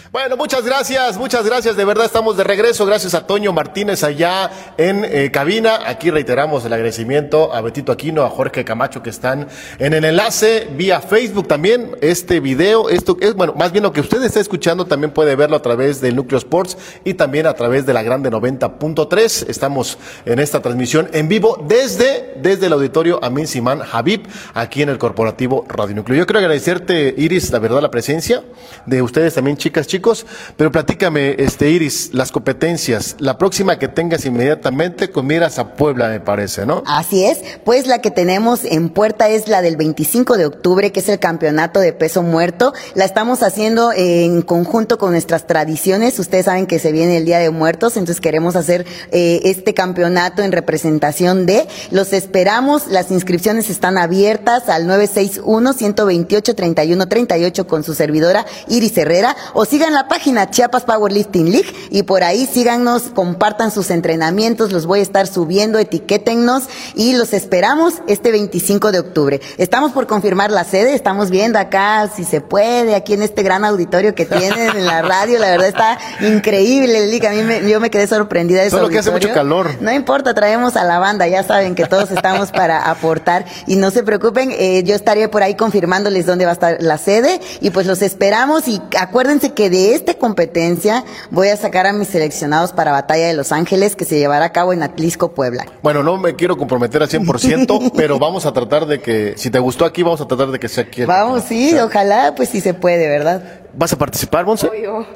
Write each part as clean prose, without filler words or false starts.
Bueno, muchas gracias, de verdad estamos de regreso, gracias a Toño Martínez allá en cabina. Aquí reiteramos el agradecimiento a Betito Aquino, a Jorge Camacho que están en el enlace vía Facebook también. Este video, esto es, bueno, más bien lo que usted está escuchando también puede verlo a través del Núcleo Sports y también a través de la Grande 90.3. Estamos en esta transmisión en vivo desde el auditorio Amin Simán Habib, aquí en el Corporativo Radio Núcleo. Yo quiero agradecerte, Iris, la verdad, la presencia de ustedes también, chicos, pero platícame, Iris, las competencias, la próxima que tengas inmediatamente con miras a Puebla, me parece, ¿no? Así es, pues la que tenemos en puerta es la del 25 de octubre, que es el campeonato de peso muerto. La estamos haciendo en conjunto con nuestras tradiciones. Ustedes saben que se viene el Día de Muertos, entonces queremos hacer este campeonato en representación de. Los esperamos, las inscripciones están abiertas al 961-128-3138 con su servidora Iris Herrera, o sigan la página Chiapas Powerlifting League y por ahí síganos, compartan sus entrenamientos, los voy a estar subiendo, etiquétennos y los esperamos este 25 de octubre. Estamos por confirmar la sede, estamos viendo acá si se puede, aquí en este gran auditorio que tienen en la radio, la verdad está increíble el league, yo me quedé sorprendida de eso. Solo que hace mucho calor. No importa, traemos a la banda, ya saben que todos estamos para aportar y no se preocupen, yo estaré por ahí confirmándoles dónde va a estar la sede y pues los esperamos y acuérdense que de esta competencia voy a sacar a mis seleccionados para Batalla de Los Ángeles, que se llevará a cabo en Atlisco, Puebla. Bueno, no me quiero comprometer al 100%, pero vamos a tratar de que, si te gustó aquí, vamos a tratar de que sea aquí. Vamos, sí, o sea, ojalá, pues sí se puede, ¿verdad? ¿Vas a participar, Monse? Obvio.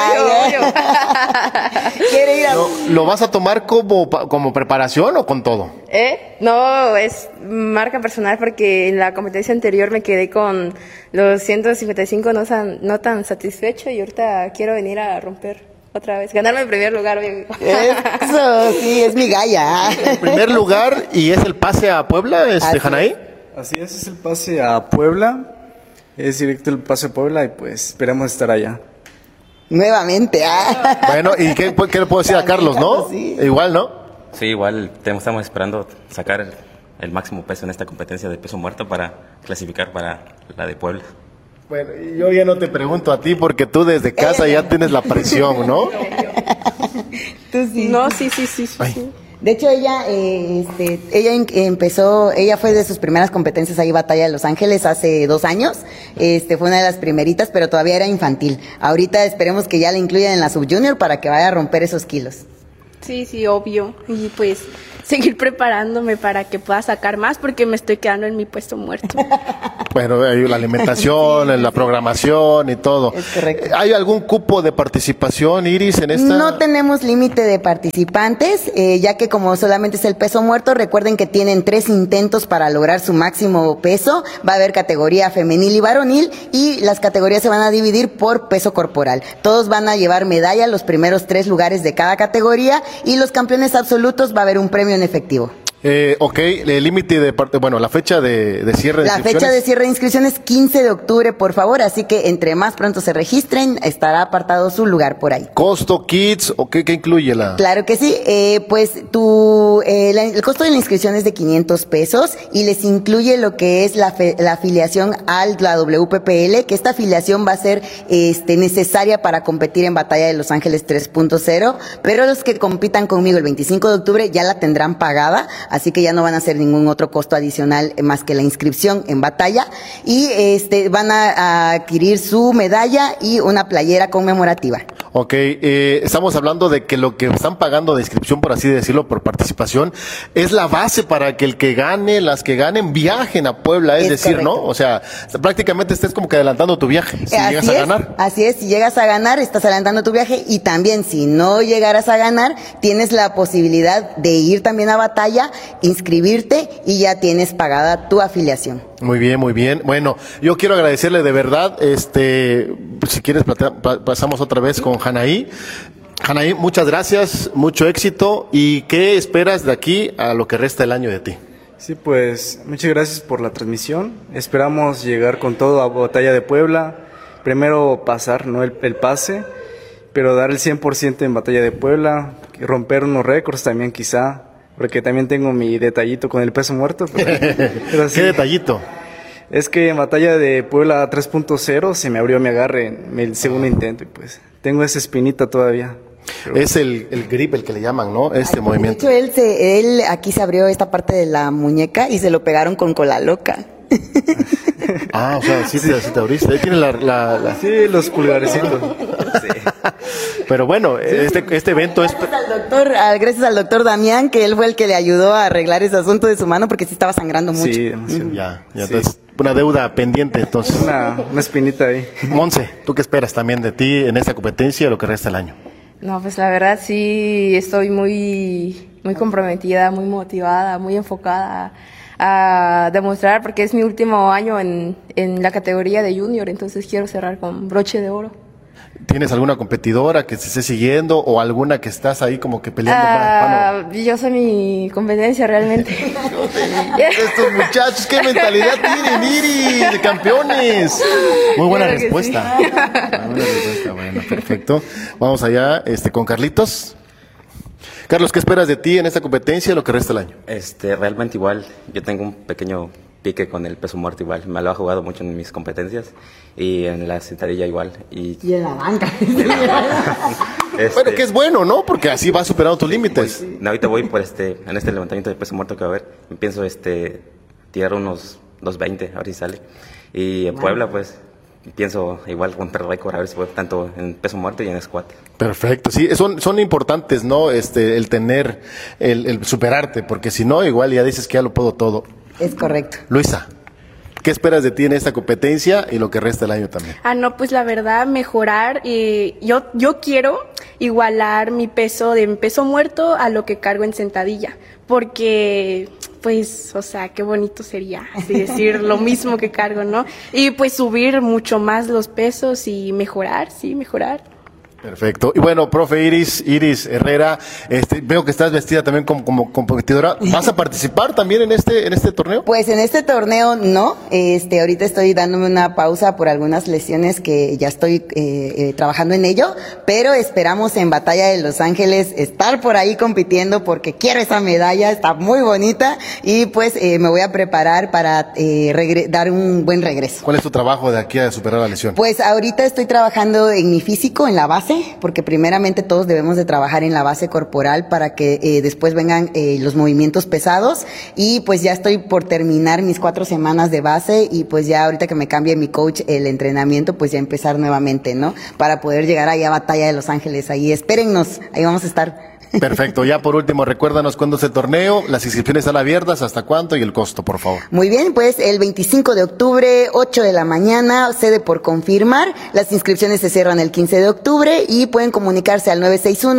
¿Quiere ir a... ¿Lo vas a tomar como preparación o con todo? No, es marca personal porque en la competencia anterior me quedé con los 155 no tan satisfecho y ahorita quiero venir a romper otra vez, ganarme el primer lugar. Eso, sí, es mi galla. El primer lugar y es el pase a Puebla, Janaí. Así es el pase a Puebla. Es directo el pase a Puebla y pues esperamos estar allá. Nuevamente. Bueno, ¿y qué le puedo decir a Carlos, no? Sí. Igual, ¿no? Sí, igual estamos esperando sacar el máximo peso en esta competencia de peso muerto para clasificar para la de Puebla. Bueno, yo ya no te pregunto a ti porque tú desde casa ya tienes la presión, ¿no? Tú sí. No, sí. De hecho, ella fue de sus primeras competencias ahí, Batalla de Los Ángeles, hace 2 años. Fue una de las primeritas, pero todavía era infantil. Ahorita esperemos que ya la incluyan en la subjunior para que vaya a romper esos kilos. Sí, obvio. Y pues seguir preparándome para que pueda sacar más porque me estoy quedando en mi puesto muerto. Bueno, hay la alimentación, la programación y todo. Es correcto. ¿Hay algún cupo de participación, Iris, en esta? No tenemos límite de participantes, ya que como solamente es el peso muerto, recuerden que tienen 3 intentos para lograr su máximo peso. Va a haber categoría femenil y varonil y las categorías se van a dividir por peso corporal. Todos van a llevar medalla los primeros 3 lugares de cada categoría y los campeones absolutos va a haber un premio en efectivo. El límite de la fecha de cierre de inscripciones. La fecha de cierre de inscripciones 15 de octubre, por favor, así que entre más pronto se registren, estará apartado su lugar por ahí. ¿Costo, kits o qué incluye la? Claro que sí, pues el costo de la inscripción es de 500 pesos y les incluye lo que es la afiliación a la WPPL, que esta afiliación va a ser necesaria para competir en Batalla de Los Ángeles 3.0, pero los que compitan conmigo el 25 de octubre ya la tendrán pagada, así que ya no van a hacer ningún otro costo adicional más que la inscripción en Batalla y van a adquirir su medalla y una playera conmemorativa. Ok, estamos hablando de que lo que están pagando de inscripción, por así decirlo, por participación, es la base para que el que gane, las que ganen, viajen a Puebla, es decir, correcto, ¿no? O sea, prácticamente estés como que adelantando tu viaje, si llegas a ganar. Así es, si llegas a ganar, estás adelantando tu viaje y también si no llegaras a ganar, tienes la posibilidad de ir también a Batalla, inscribirte y ya tienes pagada tu afiliación. Muy bien, muy bien. Bueno, yo quiero agradecerle de verdad, si quieres pasamos otra vez con Janaí. Janaí, muchas gracias, mucho éxito. ¿Y qué esperas de aquí a lo que resta el año de ti? Sí, pues muchas gracias por la transmisión. Esperamos llegar con todo a Batalla de Puebla. Primero pasar, no el pase, pero dar el 100% en Batalla de Puebla, romper unos récords también quizá, porque también tengo mi detallito con el peso muerto. Pero sí. ¿Qué detallito? Es que en batalla de Puebla 3.0 se me abrió mi agarre en el segundo intento y pues tengo esa espinita todavía. Es el grip el que le llaman, ¿no? Este movimiento. De hecho, él aquí se abrió esta parte de la muñeca y se lo pegaron con cola loca. O sea, sí te abriste. Ahí tiene Sí, los pulgarecitos. Sí. Pero bueno, este evento es... Gracias al doctor Damián, que él fue el que le ayudó a arreglar ese asunto de su mano porque sí estaba sangrando mucho. Sí, demasiado. Ya, Sí. entonces, una deuda pendiente, entonces. Una espinita ahí. Monse, ¿tú qué esperas también de ti en esta competencia y lo que resta del año? No, pues la verdad sí estoy muy comprometida, muy motivada, muy enfocada a demostrar, porque es mi último año en la categoría de junior, entonces quiero cerrar con broche de oro. ¿Tienes alguna competidora que se esté siguiendo o alguna que estás ahí como que peleando mano? Yo soy mi competencia realmente. Estos muchachos, qué mentalidad tienen, Iris, de campeones. Muy buena Claro que respuesta. sí. Muy buena respuesta, bueno, perfecto. Vamos allá con Carlitos. Carlos, ¿qué esperas de ti en esta competencia y lo que resta del año? Realmente igual, yo tengo un pequeño pique con el peso muerto igual, me lo ha jugado mucho en mis competencias y en la sentadilla igual. Y en la banca. Bueno, que es bueno, ¿no? Porque así vas superando tus límites. Ahorita voy por en este levantamiento de peso muerto que va a haber, pienso tirar unos 220, a ver si sale. Y en Puebla, pues, pienso igual romper récord, a ver si puedo, tanto en peso muerto y en squat. Perfecto, sí, son importantes, ¿no? El tener, el superarte, porque si no, igual ya dices que ya lo puedo todo. Es correcto. Luisa, ¿qué esperas de ti en esta competencia y lo que resta del año también? No, pues la verdad, mejorar. Yo quiero igualar mi peso de peso muerto a lo que cargo en sentadilla, porque, pues, o sea, qué bonito sería así decir lo mismo que cargo, ¿no? Y pues subir mucho más los pesos y mejorar, sí, mejorar. Perfecto. Y bueno, profe Iris Herrera, veo que estás vestida también como competidora. ¿Vas a participar también en este torneo? Pues en este torneo no. Ahorita estoy dándome una pausa por algunas lesiones que ya estoy trabajando en ello, pero esperamos en Batalla de Los Ángeles estar por ahí compitiendo porque quiero esa medalla, está muy bonita y pues me voy a preparar para dar un buen regreso. ¿Cuál es tu trabajo de aquí a superar la lesión? Pues ahorita estoy trabajando en mi físico, en la base, porque primeramente todos debemos de trabajar en la base corporal para que después vengan los movimientos pesados, y pues ya estoy por terminar mis 4 semanas de base y pues ya ahorita que me cambie mi coach el entrenamiento, pues ya empezar nuevamente, ¿no? Para poder llegar ahí a Batalla de Los Ángeles, ahí espérennos, ahí vamos a estar. Perfecto, ya por último, recuérdanos cuándo es el torneo, las inscripciones están abiertas, hasta cuánto y el costo, por favor. Muy bien, pues el 25 de octubre, 8 de la mañana, sede por confirmar. Las inscripciones se cierran el 15 de octubre y pueden comunicarse al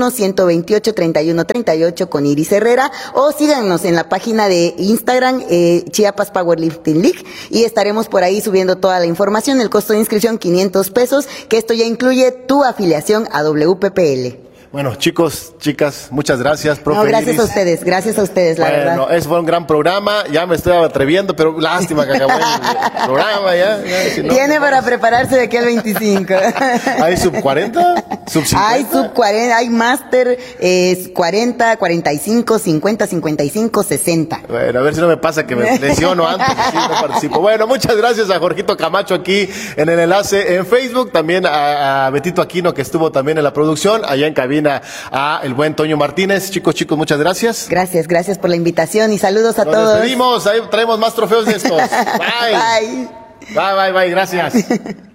961-128-3138 con Iris Herrera o síganos en la página de Instagram Chiapas Powerlifting League y estaremos por ahí subiendo toda la información. El costo de inscripción 500 pesos, que esto ya incluye tu afiliación a WPPL. Bueno, chicos, chicas, muchas gracias, profe. No, gracias Iris. a ustedes, la verdad. Bueno, ese fue un gran programa, ya me estoy atreviendo, pero lástima que acabó el programa, ya si no, Tiene para prepararse de aquí al 25. ¿Hay sub 40? ¿Sub 50? Hay sub 40, hay máster 40, 45, 50, 55, 60. Bueno, a ver si no me pasa que me lesiono antes, sí, no participo. Bueno, muchas gracias a Jorgito Camacho aquí en el enlace en Facebook, también a Betito Aquino, que estuvo también en la producción, allá en cabina a el buen Toño Martínez. Chicos, muchas gracias. Gracias por la invitación y saludos a Nos todos. despedimos, ahí traemos más trofeos de estos. Bye. Bye. Bye, gracias.